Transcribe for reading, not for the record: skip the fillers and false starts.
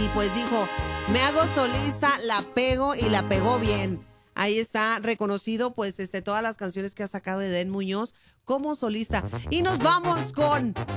y pues dijo, me hago solista, la pego y la pegó bien. Ahí está reconocido pues todas las canciones que ha sacado Edén Muñoz como solista. Y nos vamos con